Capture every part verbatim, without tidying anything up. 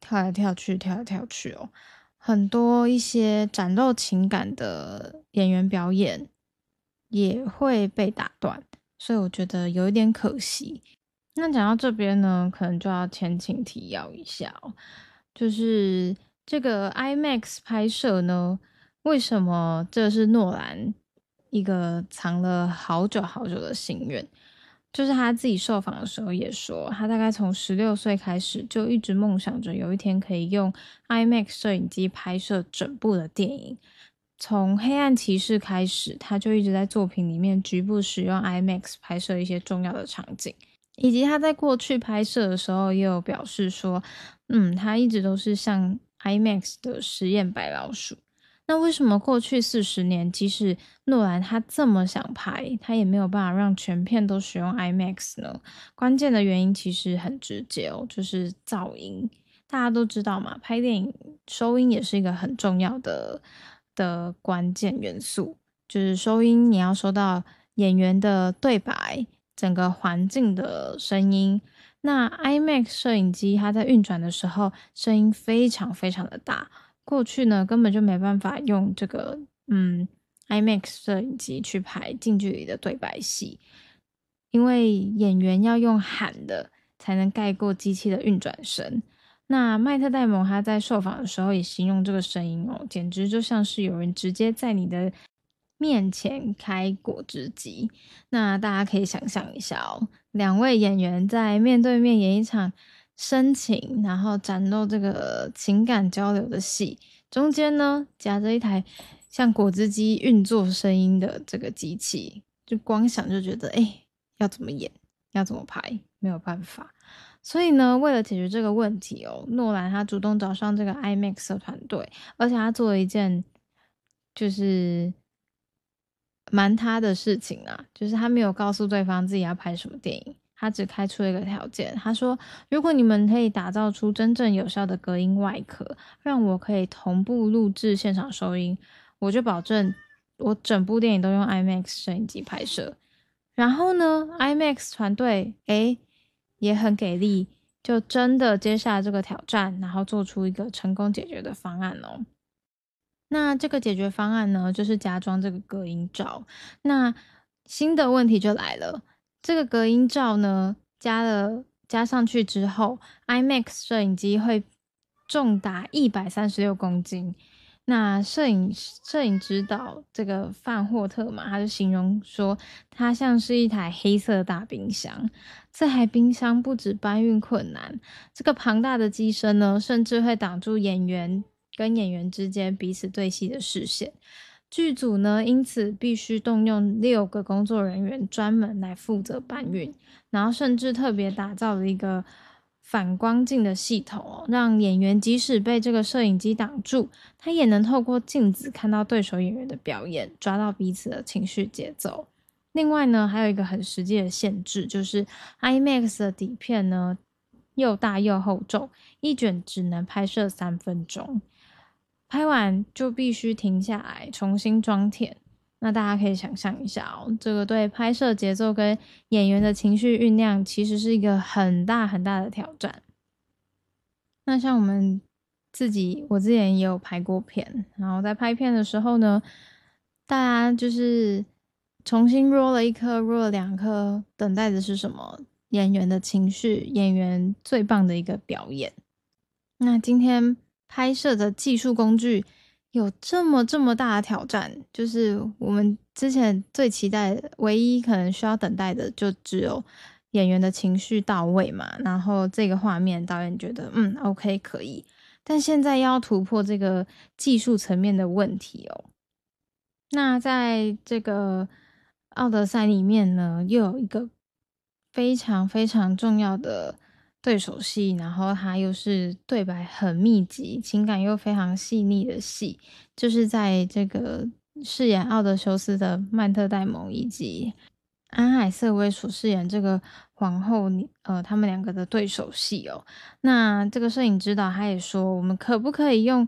跳来跳去，跳来跳去哦，很多一些展露情感的演员表演也会被打断，所以我觉得有一点可惜。那讲到这边呢，可能就要前情提要一下哦，就是这个 IMAX 拍摄呢，为什么这是诺兰一个藏了好久好久的心愿？就是他自己受访的时候也说，他大概从十六岁开始就一直梦想着有一天可以用 IMAX 摄影机拍摄整部的电影。从黑暗骑士开始，他就一直在作品里面局部使用 IMAX 拍摄一些重要的场景。以及他在过去拍摄的时候也有表示说，嗯，他一直都是像 IMAX 的实验白老鼠。那为什么过去四十年，即使诺兰他这么想拍，他也没有办法让全片都使用 IMAX 呢？关键的原因其实很直接哦，就是噪音。大家都知道嘛，拍电影收音也是一个很重要的的关键元素，就是收音你要收到演员的对白，整个环境的声音。那 IMAX 摄影机它在运转的时候，声音非常非常的大。过去呢，根本就没办法用这个嗯 IMAX 摄影机去拍近距离的对白戏，因为演员要用喊的才能盖过机器的运转声。那麦特戴蒙他在受访的时候也形容这个声音哦，简直就像是有人直接在你的面前开果汁机。那大家可以想象一下哦，两位演员在面对面演一场深情，然后展露这个情感交流的戏，中间呢夹着一台像果汁机运作声音的这个机器，就光想就觉得，哎、欸，要怎么演，要怎么拍，没有办法。所以呢，为了解决这个问题哦，诺兰他主动找上这个 IMAX 的团队，而且他做了一件就是蛮他的事情啊，就是他没有告诉对方自己要拍什么电影，他只开出了一个条件，他说如果你们可以打造出真正有效的隔音外壳，让我可以同步录制现场收音，我就保证我整部电影都用 IMAX 摄影机拍摄。然后呢 IMAX 团队诶也很给力，就真的接下这个挑战，然后做出一个成功解决的方案哦。那这个解决方案呢，就是加装这个隔音罩。那新的问题就来了，这个隔音罩呢，加了加上去之后 ，IMAX 摄影机会重达一百三十六公斤。那摄影摄影指导这个范霍特嘛，他就形容说，它像是一台黑色的大冰箱。这台冰箱不止搬运困难，这个庞大的机身呢，甚至会挡住演员跟演员之间彼此对戏的视线。剧组呢，因此必须动用六个工作人员专门来负责搬运，然后甚至特别打造了一个反光镜的系统哦，让演员即使被这个摄影机挡住，他也能透过镜子看到对手演员的表演，抓到彼此的情绪节奏。另外呢，还有一个很实际的限制，就是 IMAX 的底片呢又大又厚重，一卷只能拍摄三分钟，拍完就必须停下来重新装填。那大家可以想象一下哦，这个对拍摄节奏跟演员的情绪酝酿，其实是一个很大很大的挑战。那像我们自己，我之前也有拍过片，然后在拍片的时候呢，大家就是重新 roll 了一颗 roll 了两颗，等待的是什么？演员的情绪，演员最棒的一个表演。那今天拍摄的技术工具有这么这么大的挑战，就是我们之前最期待的，唯一可能需要等待的就只有演员的情绪到位嘛，然后这个画面导演觉得嗯 OK 可以，但现在要突破这个技术层面的问题哦。那在这个奥德赛里面呢，又有一个非常非常重要的对手戏，然后它又是对白很密集，情感又非常细腻的戏，就是在这个饰演奥德修斯的曼特戴蒙以及安海瑟薇所饰演这个皇后，呃，他们两个的对手戏哦。那这个摄影指导他也说，我们可不可以用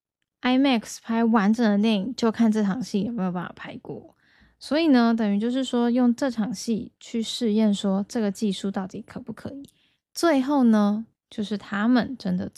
IMAX 拍完整的电影，就看这场戏有没有办法拍过。所以呢，等于就是说用这场戏去试验说这个技术到底可不可以。最后呢，就是他们真的